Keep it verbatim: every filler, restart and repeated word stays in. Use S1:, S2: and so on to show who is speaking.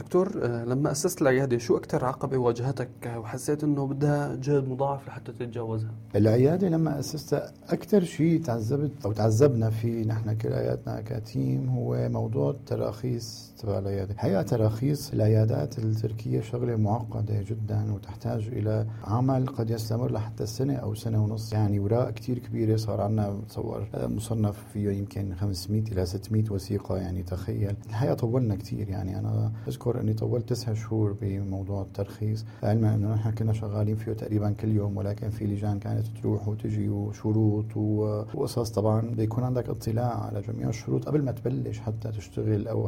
S1: دكتور، آه، لما أسست العيادة شو أكتر عقبة واجهتك وحسيت إنه بدها جهد مضاعف لحتى تتجاوزها؟
S2: العيادة لما أسستها أكتر شيء تعذبت أو تعذبنا فيه نحن كلياتنا كتيم هو موضوع التراخيص تبع العيادة. حقيقة تراخيص العيادات التركية شغلة معقدة جدا وتحتاج إلى عمل قد يستمر لحتى سنة أو سنة ونص، يعني وراء كتير كبيرة. صار عنا بتصور مصنف فيه يمكن خمسمائة إلى ستمائة وثيقة، يعني تخيل. الحقيقة طولنا كتير، يعني أنا أذكر أني طولت تسعة شهور بموضوع الترخيص، علما أنه نحن كنا شغالين فيه تقريبا كل يوم، ولكن في لجان كانت تروح وتجي وشروط وقصص. طبعا بيكون عندك اطلاع على جميع الشروط قبل ما تبلش حتى تشتغل أو